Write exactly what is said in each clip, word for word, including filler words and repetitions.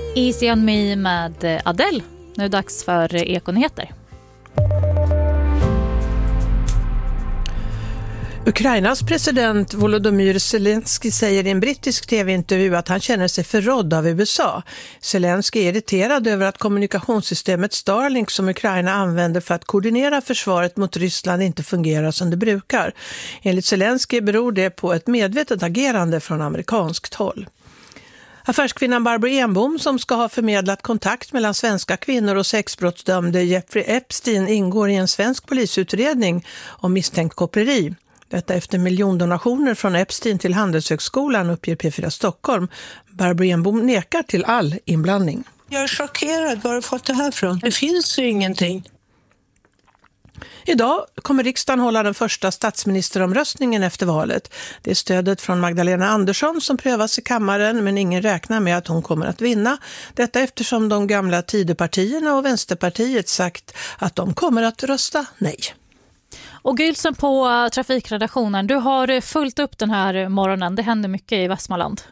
Easy on me med Adele. Nu är det dags för Ekonyheter. Ukrainas president Volodymyr Zelensky säger i en brittisk tv-intervju att han känner sig förrådd av U S A. Zelensky är irriterad över att kommunikationssystemet Starlink som Ukraina använder för att koordinera försvaret mot Ryssland inte fungerar som det brukar. Enligt Zelensky beror det på ett medvetet agerande från amerikanskt håll. Affärskvinnan Barbro Enbom, som ska ha förmedlat kontakt mellan svenska kvinnor och sexbrottsdömde Jeffrey Epstein, ingår i en svensk polisutredning om misstänkt koppleri. Detta efter miljondonationer från Epstein till Handelshögskolan, uppger P fyra Stockholm. Barbro Enbom nekar till all inblandning. Jag är chockerad. Var har du fått det här från? Det finns ju ingenting. Idag kommer riksdagen hålla den första statsministeromröstningen efter valet. Det är stödet från Magdalena Andersson som prövas i kammaren, men ingen räknar med att hon kommer att vinna. Detta eftersom de gamla Tidöpartierna och Vänsterpartiet sagt att de kommer att rösta nej. Och Gylsen på trafikredaktionen, du har fullt upp den här morgonen. Det händer mycket i Västmanland.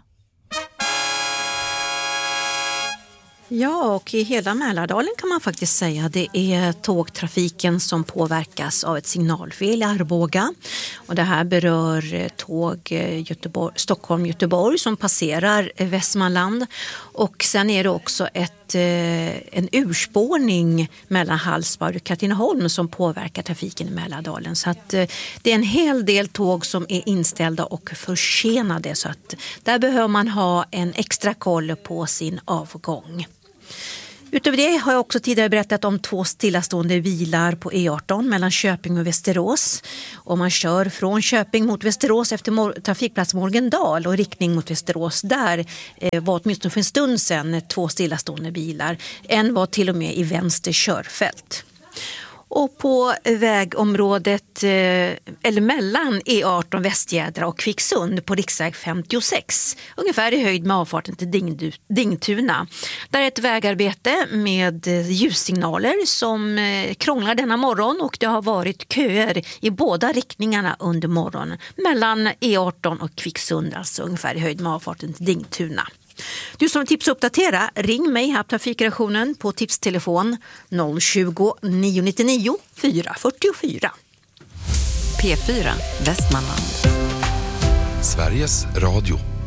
Ja, och i hela Mälardalen kan man faktiskt säga det är tågtrafiken som påverkas av ett signalfel i Arboga. Och det här berör tåg Göteborg, Stockholm-Göteborg som passerar Västmanland. Och sen är det också ett, en urspårning mellan Hallsberg och Katrineholm som påverkar trafiken i Mälardalen. Så att det är en hel del tåg som är inställda och försenade. Så att där behöver man ha en extra koll på sin avgång. Utöver det har jag också tidigare berättat om två stillastående bilar på E arton mellan Köping och Västerås. Om man kör från Köping mot Västerås efter mor- trafikplats Morgendal och riktning mot Västerås, där eh, var åtminstone för en stund sedan två stillastående bilar. En var till och med i vänster körfält. Och på vägområdet, eller mellan E arton Västgädra och Kvicksund på riksväg femtiosex, ungefär i höjd med avfarten till Ding- Dingtuna. Där är ett vägarbete med ljussignaler som krånglar denna morgon, och det har varit köer i båda riktningarna under morgonen mellan E arton och Kvicksund, alltså ungefär i höjd med avfarten till Dingtuna. Du som tips uppdatera, ring mig här på trafikredaktionen på tipstelefon noll tjugo, nio nittionio, fyra fyrtiofyra. P fyra Västmanland. Sveriges Radio.